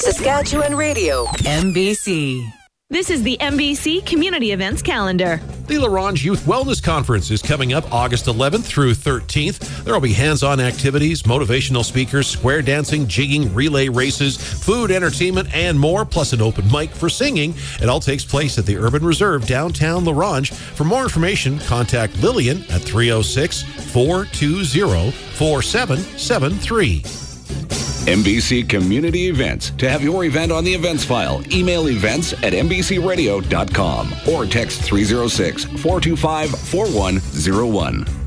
Saskatchewan Radio, MBC. This is the MBC Community Events Calendar. The La Ronge Youth Wellness Conference is coming up August 11th through 13th. There will be hands-on activities, motivational speakers, square dancing, jigging, relay races, food, entertainment, and more, plus an open mic for singing. It all takes place at the Urban Reserve, downtown La Ronge. For more information, contact Lillian at 306-420-4773. MBC Community Events. To have your event on the events file, email events@mbcradio.com or text 306-425-4101.